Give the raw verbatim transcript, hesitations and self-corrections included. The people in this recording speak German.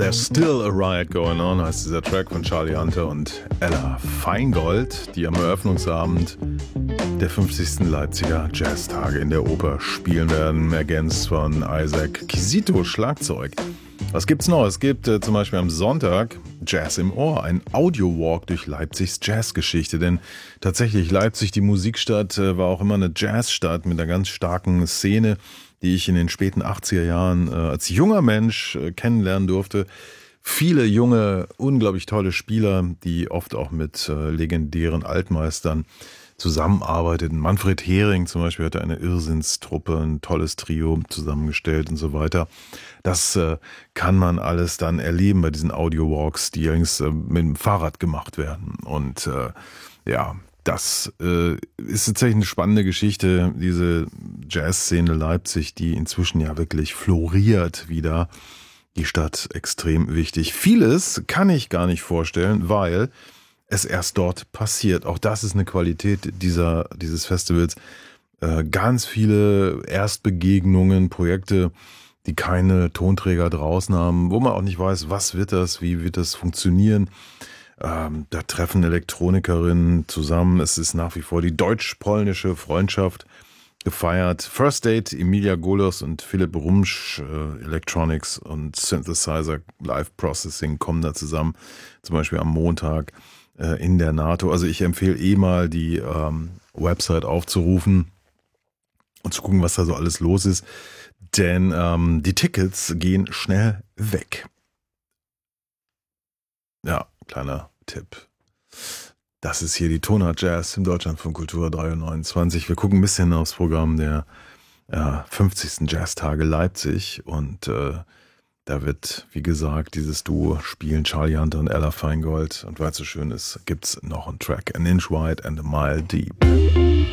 There's Still a Riot Going On heißt dieser Track von Charlie Hunter und Ella Feingold, die am Eröffnungsabend der fünfzigsten Leipziger Jazztage in der Oper spielen werden, ergänzt von Isaac Quisito Schlagzeug. Was gibt's noch? Es gibt äh, zum Beispiel am Sonntag Jazz im Ohr, ein Audio-Walk durch Leipzigs Jazzgeschichte. Denn tatsächlich Leipzig, die Musikstadt, äh, war auch immer eine Jazzstadt mit einer ganz starken Szene, die ich in den späten achtziger Jahren äh, als junger Mensch äh, kennenlernen durfte. Viele junge, unglaublich tolle Spieler, die oft auch mit äh, legendären Altmeistern zusammenarbeiteten. Manfred Hering zum Beispiel hatte eine Irrsinnstruppe, ein tolles Trio zusammengestellt und so weiter. Das äh, kann man alles dann erleben bei diesen Audio-Walks, die übrigens äh, mit dem Fahrrad gemacht werden. Und äh, ja, das äh, ist tatsächlich eine spannende Geschichte, diese Jazzszene Leipzig, die inzwischen ja wirklich floriert wieder. Die Stadt extrem wichtig. Vieles kann ich gar nicht vorstellen, weil es erst dort passiert. Auch das ist eine Qualität dieser, dieses Festivals. Äh, ganz viele Erstbegegnungen, Projekte, die keine Tonträger draußen haben, wo man auch nicht weiß, was wird das, wie wird das funktionieren. Ähm, da treffen Elektronikerinnen zusammen. Es ist nach wie vor die deutsch-polnische Freundschaft gefeiert. First Date, Emilia Golos und Philipp Rumsch, äh, Electronics und Synthesizer Live Processing kommen da zusammen. Zum Beispiel am Montag äh, in der NATO. Also ich empfehle eh mal die ähm, Website aufzurufen und zu gucken, was da so alles los ist. Denn ähm, die Tickets gehen schnell weg. Ja, kleiner Tipp. Das ist hier die Tonart Jazz im Deutschlandfunk Kultur drei Uhr neunundzwanzig. Wir gucken ein bisschen aufs Programm der äh, fünfzigsten Jazztage Leipzig und äh, da wird, wie gesagt, dieses Duo spielen, Charlie Hunter und Ella Feingold. Und weil es so schön ist, gibt's noch einen Track, An Inch Wide and a Mile Deep.